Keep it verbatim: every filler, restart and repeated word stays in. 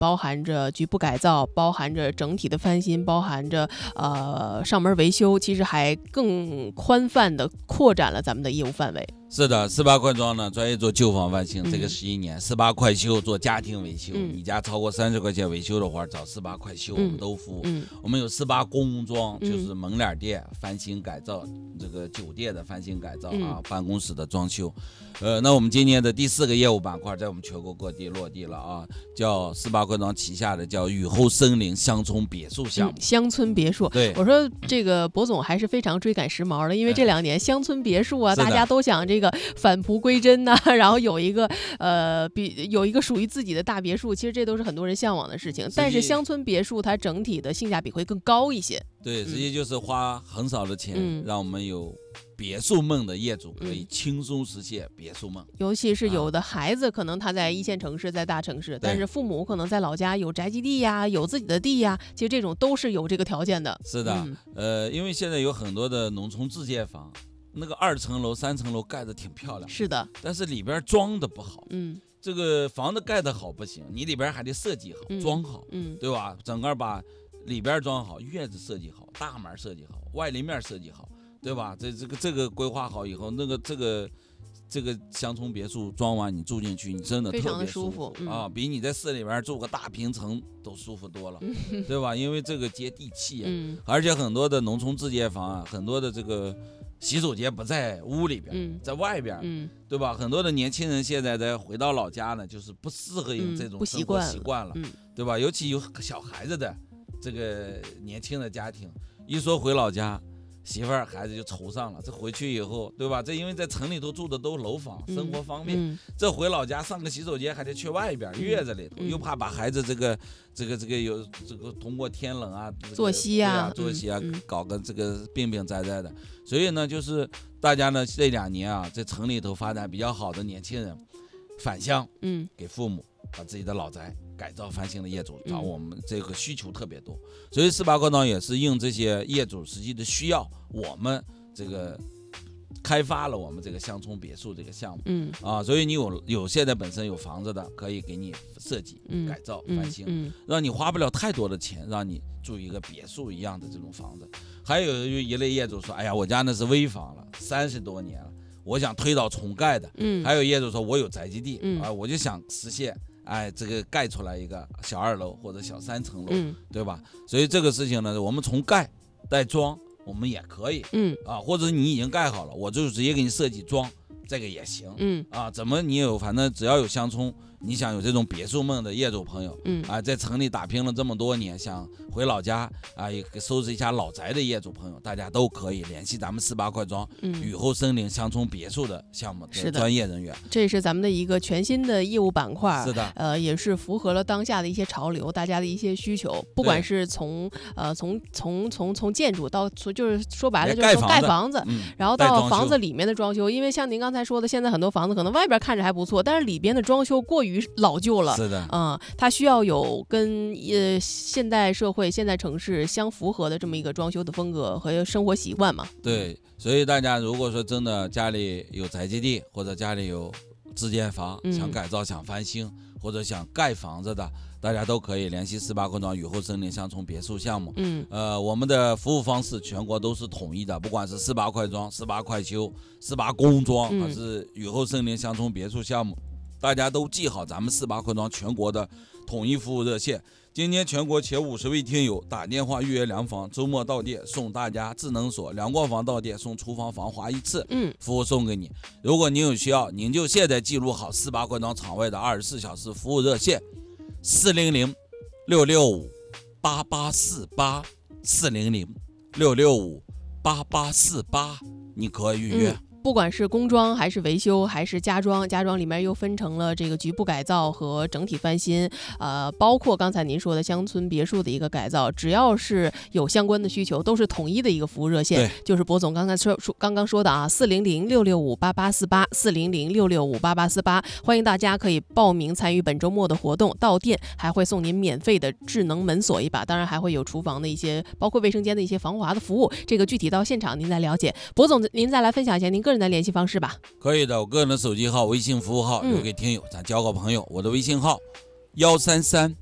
包含着局部改造，包含着整体的翻新，包含着呃上门维修，其实还更宽泛的扩展了咱们的业务范围。 是的，四八快装呢专业做旧房翻新， 嗯、 这个十一年，四八快修做家庭维修， 嗯、 你家超过三十块钱维修的话，找四八快修、嗯、我们都服务。 嗯、 我们有四八工装，就是门脸店翻新改造，这个酒店的翻新改造啊， 嗯、 办公室的装修。呃，那我们今年的第四个业务板块在我们全国各地落地了啊，叫四八快装旗下的叫雨后森林乡村别墅项目。 嗯、乡村别墅， 对， 我说这个博总还是非常追赶时髦的，因为这两年乡村别墅啊，大家都想这个返璞归真呐、啊，然后有一个呃比有一个属于自己的大别墅，其实这都是很多人向往的事情。但是乡村别墅它整体的性价比会更高一些。 对，实际就是花很少的钱， 嗯、 让我们有别墅梦的业主可以轻松实现别墅梦。 尤其是有的孩子可能他在一线城市，在大城市，但是父母可能在老家有宅基地呀，有自己的地呀，其实这种都是有这个条件的。 是的， 嗯、 呃，因为现在有很多的农村自建房，那个二层楼、三层楼盖得挺漂亮， 是的， 但是里边装的不好。 嗯， 这个房子盖得好不行，你里边还得设计好、 嗯、 装好， 嗯， 对吧？整个把里边装好，院子设计好，大门设计好，外立面设计好，对吧？这这个这个规划好以后，那个这个这个乡村别墅装完，你住进去，你真的特别舒服， 非常的舒服、嗯、 啊，比你在市里边住个大平层都舒服多了，嗯、对吧？因为这个接地气啊， 嗯、 而且很多的农村自建房啊，很多的这个洗手间不在屋里边， 嗯、 在外边， 嗯， 对吧？很多的年轻人现在在回到老家呢，就是不适合用这种生活习惯了， 嗯嗯、 对吧？尤其有小孩子的这个年轻的家庭，一说回老家，媳妇儿孩子就愁上了。这回去以后，对吧？这因为在城里头住的都楼房，生活方便。 嗯嗯、 这回老家上个洗手间还得去外边、嗯、院子里头， 嗯、 又怕把孩子这个这个这个有这个通过天冷啊、这个、 作息啊、 啊作息啊、 嗯， 搞个这个病病灾灾的。所以呢，就是大家呢这两年啊，在城里头发展比较好的年轻人返乡， 嗯， 给父母把自己的老宅改造翻新的业主找我们，这个需求特别多，所以四八快装也是应这些业主实际的需要，我们这个开发了我们这个乡村别墅这个项目， 嗯啊，所以你有有现在本身有房子的，可以给你设计、 嗯、 改造、翻新、 嗯嗯， 让你花不了太多的钱，让你住一个别墅一样的这种房子。还有一类业主说，哎呀，我家那是危房了，三十多年了，我想推倒重盖的。 嗯， 还有业主说，我有宅基地， 嗯、 啊，我就想实现，哎，这个盖出来一个小二楼或者小三层楼， 嗯、 对吧？所以这个事情呢，我们从盖带装，我们也可以， 嗯啊，或者你已经盖好了，我就直接给你设计装，这个也行， 嗯啊，怎么你有，反正只要有乡村，你想有这种别墅梦的业主朋友， 嗯啊，在城里打拼了这么多年，想回老家啊，也收拾一下老宅的业主朋友，大家都可以联系咱们四八快装、 嗯、 雨后森林乡村别墅的项目的专业人员。 这是咱们的一个全新的业务板块， 是的， 呃，也是符合了当下的一些潮流，大家的一些需求，不管是从呃从从从从建筑到就是说白了就是从盖房子， 嗯、 然后到房子里面的装修，因为像您刚才说的，现在很多房子可能外边看着还不错，但是里边的装修过于老旧了。 是的， 嗯，它需要有跟呃现代社会、现代城市相符合的这么一个装修的风格和生活习惯嘛。 对，所以大家如果说真的家里有宅基地，或者家里有自建房， 嗯、 想改造、想翻新，或者想盖房子的，大家都可以联系四八快装雨后森林乡村别墅项目。 嗯， 呃，我们的服务方式全国都是统一的，不管是四八快装、四八快修、四八工装， 嗯、 还是雨后森林乡村别墅项目。大家都记好咱们四八快装全国的统一服务热线。今天全国前五十位听友打电话预约量房，周末到店送大家智能锁，量过房到店送厨房防滑一次， 嗯， 服务送给你。如果您有需要，您就现在记录好四八快装场外的二十四小时服务热线：四零零六六五八八四八，四零零六六五八八四八，你可以预约。 嗯，不管是工装还是维修还是家装，家装里面又分成了这个局部改造和整体翻新，呃，包括刚才您说的乡村别墅的一个改造，只要是有相关的需求，都是统一的一个服务热线，就是博总刚才说说刚刚说的啊，四零零六六五八八四八，四零零六六五八八四八，欢迎大家可以报名参与本周末的活动，到店还会送您免费的智能门锁一把，当然还会有厨房的一些，包括卫生间的一些防滑的服务，这个具体到现场您再了解。博总，您再来分享一下您个个人的联系方式吧。 可以的，我个人的手机号、微信服务号留给听友，咱交个朋友。我的微信号幺三三